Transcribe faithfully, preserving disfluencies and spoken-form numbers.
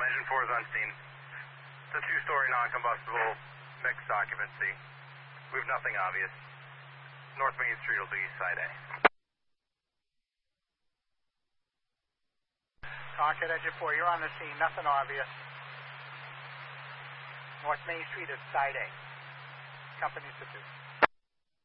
engine four is on scene. It's a two-story non-combustible mixed occupancy. We have nothing obvious. North Main Street will be side A. Concord engine four, you're on the scene, nothing obvious. North Main Street is side A. Company pursuit.